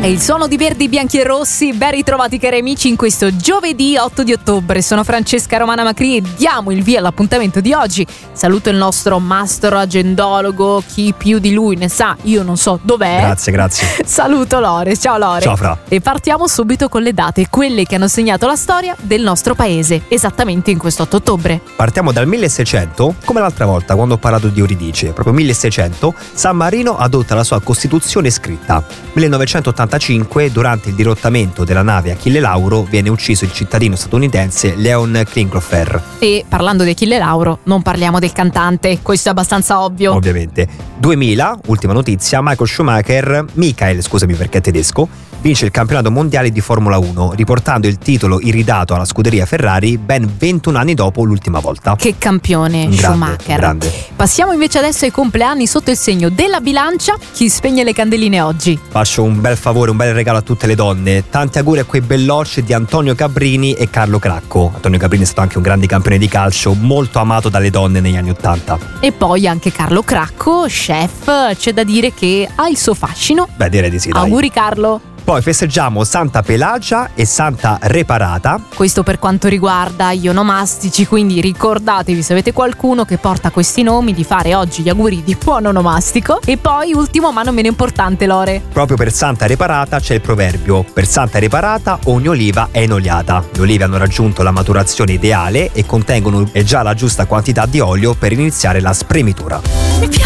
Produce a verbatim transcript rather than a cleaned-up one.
E il suono di Verdi, Bianchi e Rossi, ben ritrovati cari amici in questo giovedì otto di ottobre. Sono Francesca Romana Macri e diamo il via all'appuntamento di oggi. Saluto il nostro mastro agendologo, chi più di lui ne sa, io non so dov'è. Grazie, grazie. Saluto Lore, ciao Lore. Ciao Fra. E partiamo subito con le date, quelle che hanno segnato la storia del nostro paese, esattamente in questo otto ottobre. Partiamo dal milleseicento, come l'altra volta quando ho parlato di Euridice, proprio milleseicento, San Marino adotta la sua Costituzione scritta. millenovecentottantacinque, durante il dirottamento della nave Achille Lauro, viene ucciso il cittadino statunitense Leon Klinghoffer. E parlando di Achille Lauro, non parliamo del cantante, questo è abbastanza ovvio. Ovviamente. duemila, ultima notizia, Michael Schumacher, Michael, scusami perché è tedesco, vince il campionato mondiale di Formula uno, riportando il titolo iridato alla scuderia Ferrari ben ventuno anni dopo l'ultima volta. Che campione, grande, Schumacher. Grande. Passiamo invece adesso ai compleanni sotto il segno della bilancia. Chi spegne le candeline oggi? Faccio un bel favore, un bel regalo a tutte le donne. Tanti auguri a quei bellocci di Antonio Cabrini e Carlo Cracco. Antonio Cabrini è stato anche un grande campione di calcio, molto amato dalle donne negli anni Ottanta. E poi anche Carlo Cracco, chef, c'è da dire che ha il suo fascino. Beh, direi di sì, dai. Auguri Carlo. Poi festeggiamo Santa Pelagia e Santa Reparata. Questo per quanto riguarda gli onomastici, quindi ricordatevi, se avete qualcuno che porta questi nomi, di fare oggi gli auguri di buon onomastico. E poi ultimo ma non meno importante, Lore. Proprio per Santa Reparata c'è il proverbio: per Santa Reparata ogni oliva è inoliata. Le olive hanno raggiunto la maturazione ideale e contengono già la giusta quantità di olio per iniziare la spremitura.